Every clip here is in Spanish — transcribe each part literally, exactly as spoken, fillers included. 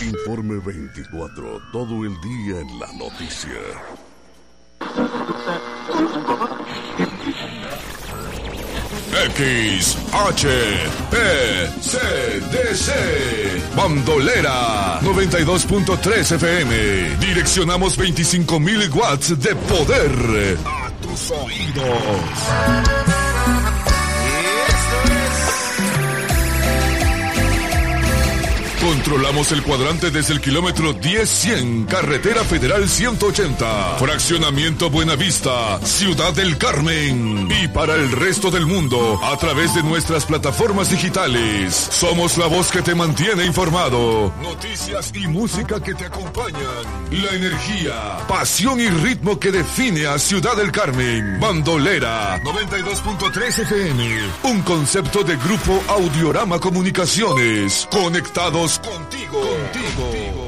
Informe veinticuatro, todo el día en la noticia. X H P C D C Bandolera noventa y dos punto tres F M. Direccionamos veinticinco mil watts de poder a tus oídos. Controlamos el cuadrante desde el kilómetro diez cien, Carretera Federal ciento ochenta, Fraccionamiento Buenavista, Ciudad del Carmen. Y para el resto del mundo, a través de nuestras plataformas digitales. Somos la voz que te mantiene informado. Noticias y música que te acompañan. La energía, pasión y ritmo que define a Ciudad del Carmen. Bandolera noventa y dos punto tres F M. Un concepto de Grupo Audiorama Comunicaciones. Conectados contigo, contigo.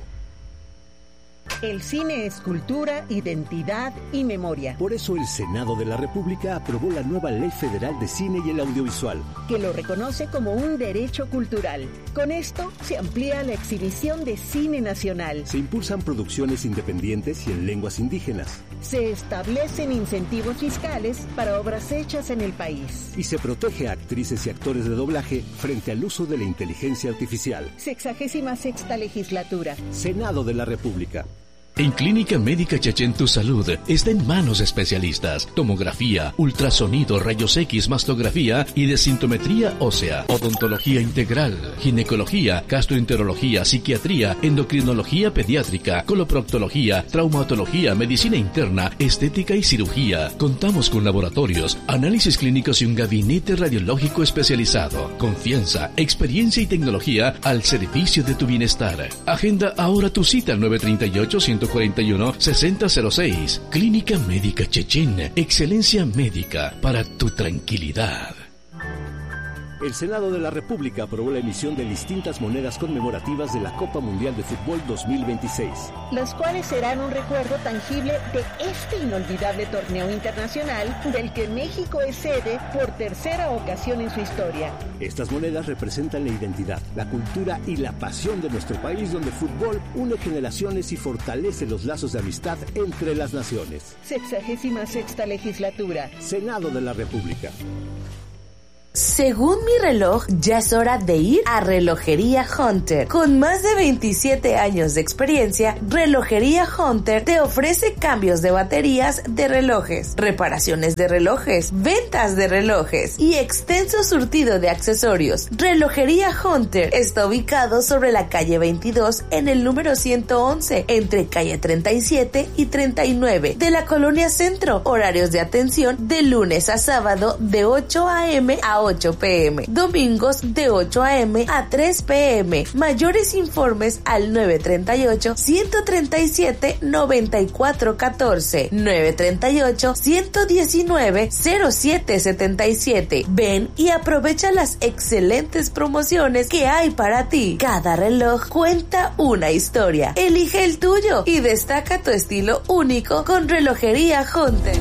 El cine es cultura, identidad y memoria. Por eso el Senado de la República aprobó la nueva Ley Federal de Cine y el Audiovisual, que lo reconoce como un derecho cultural. Con esto se amplía la exhibición de cine nacional. Se impulsan producciones independientes y en lenguas indígenas. Se establecen incentivos fiscales para obras hechas en el país. Y se protege a actrices y actores de doblaje frente al uso de la inteligencia artificial. Sexagésima sexta legislatura. Senado de la República. En Clínica Médica Chechen tu salud está en manos de especialistas. Tomografía, ultrasonido, rayos X, mastografía y desintometría ósea. Odontología integral, ginecología, gastroenterología, psiquiatría, endocrinología pediátrica, coloproctología, traumatología, medicina interna, estética y cirugía. Contamos con laboratorios, análisis clínicos y un gabinete radiológico especializado. Confianza, experiencia y tecnología al servicio de tu bienestar. Agenda ahora tu cita al nueve tres ocho, uno cuatro uno, seis cero cero seis. Clínica Médica Chechen. Excelencia médica para tu tranquilidad. El Senado de la República aprobó la emisión de distintas monedas conmemorativas de la Copa Mundial de Fútbol dos mil veintiséis. Las cuales serán un recuerdo tangible de este inolvidable torneo internacional del que México es sede por tercera ocasión en su historia. Estas monedas representan la identidad, la cultura y la pasión de nuestro país, donde el fútbol une generaciones y fortalece los lazos de amistad entre las naciones. Sexagésima sexta legislatura. Senado de la República. Según mi reloj, ya es hora de ir a Relojería Hunter. Con más de veintisiete años de experiencia, Relojería Hunter te ofrece cambios de baterías de relojes, reparaciones de relojes, ventas de relojes y extenso surtido de accesorios. Relojería Hunter está ubicado sobre la calle veintidós en el número ciento once, entre calle treinta y siete y treinta y nueve de la Colonia Centro. Horarios de atención de lunes a sábado de ocho a eme a ocho pe eme, domingos de ocho a eme a tres pe eme. Mayores informes al nueve tres ocho, uno tres siete, nueve cuatro uno cuatro, nueve tres ocho, uno uno nueve, cero siete siete siete. Ven y aprovecha las excelentes promociones que hay para ti. Cada reloj cuenta una historia. Elige el tuyo y destaca tu estilo único con Relojería Hunter.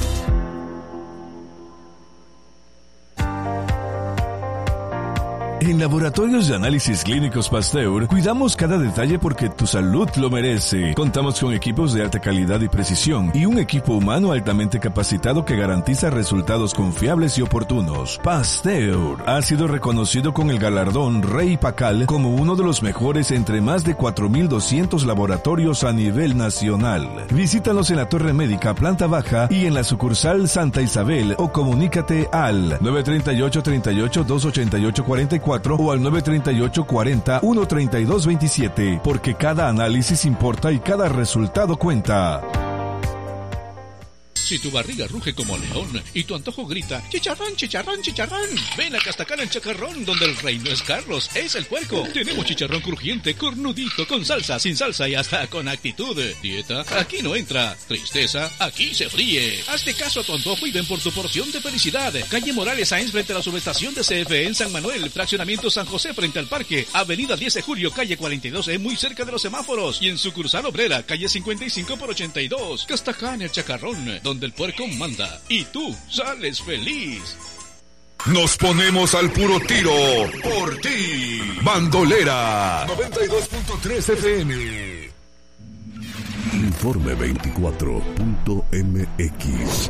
En Laboratorios de Análisis Clínicos Pasteur, cuidamos cada detalle porque tu salud lo merece. Contamos con equipos de alta calidad y precisión y un equipo humano altamente capacitado que garantiza resultados confiables y oportunos. Pasteur ha sido reconocido con el galardón Rey Pacal como uno de los mejores entre más de cuatro mil doscientos laboratorios a nivel nacional. Visítanos en la Torre Médica, planta baja y en la sucursal Santa Isabel o comunícate al nueve tres ocho, tres ocho, dos ocho ocho, cuatro cuatro o al nueve tres ocho, cuarenta, uno treinta y dos veintisiete, porque cada análisis importa y cada resultado cuenta. Si tu barriga ruge como león y tu antojo grita chicharrón, chicharrón, chicharrón, ven a Castacar el Chacarrón, donde el rey no es Carlos, es el puerco. Tenemos chicharrón crujiente, cornudito, con salsa, sin salsa y hasta con actitud. Dieta, aquí no entra. Tristeza, aquí se fríe. Hazte caso a tu antojo y ven por tu porción de felicidad. Calle Morales Sáenz frente a la subestación de C F E en San Manuel, fraccionamiento San José frente al parque, avenida diez de julio, calle cuarenta y dos E, muy cerca de los semáforos, y en sucursal obrera, calle cincuenta y cinco por ochenta y dos. Castacar el Chacarrón, donde el puerco manda y tú sales feliz. Nos ponemos al puro tiro por ti. Bandolera noventa y dos punto tres F M. Informe veinticuatro punto M X.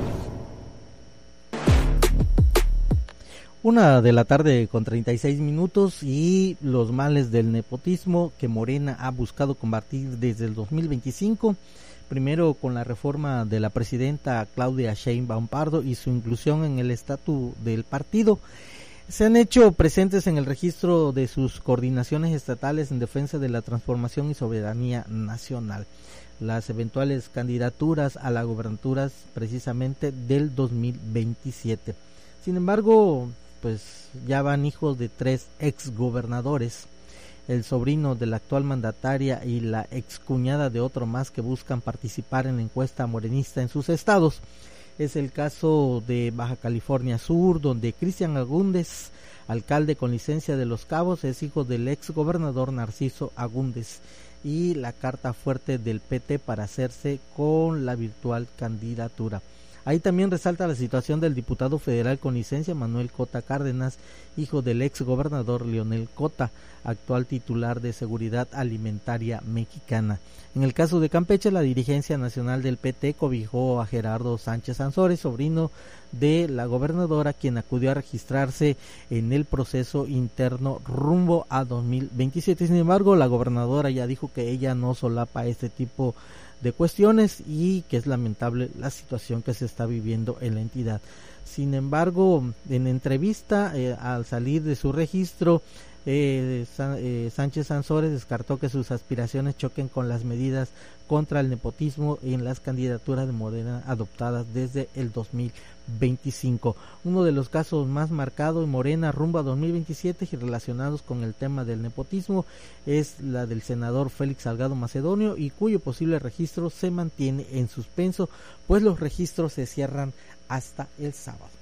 Una de la tarde con treinta y seis minutos y los males del nepotismo que Morena ha buscado combatir desde el dos mil veinticinco. Primero con la reforma de la presidenta Claudia Sheinbaum Pardo y su inclusión en el estatuto del partido. Se han hecho presentes en el registro de sus coordinaciones estatales en defensa de la transformación y soberanía nacional. Las eventuales candidaturas a las gubernaturas precisamente del dos mil veintisiete. Sin embargo, pues ya van hijos de tres exgobernadores, el sobrino de la actual mandataria y la excuñada de otro más que buscan participar en la encuesta morenista en sus estados. Es el caso de Baja California Sur, donde Cristian Agúndez, alcalde con licencia de Los Cabos, es hijo del exgobernador Narciso Agúndez, y la carta fuerte del P T para hacerse con la virtual candidatura. Ahí también resalta la situación del diputado federal con licencia Manuel Cota Cárdenas, hijo del ex gobernador Leonel Cota, actual titular de Seguridad Alimentaria Mexicana. En el caso de Campeche, la dirigencia nacional del P T cobijó a Gerardo Sánchez Ansores, sobrino de la gobernadora, quien acudió a registrarse en el proceso interno rumbo a dos mil veintisiete. Sin embargo, la gobernadora ya dijo que ella no solapa este tipo de cuestiones y que es lamentable la situación que se está viviendo en la entidad. Sin embargo, en entrevista eh, al salir de su registro, eh, Sa- eh, Sánchez Ansores descartó que sus aspiraciones choquen con las medidas contra el nepotismo en las candidaturas de Morena adoptadas desde el dos mil veinticinco. Uno de los casos más marcados en Morena rumbo a dos mil veintisiete y relacionados con el tema del nepotismo es la del senador Félix Salgado Macedonio, y cuyo posible registro se mantiene en suspenso, pues los registros se cierran hasta el sábado.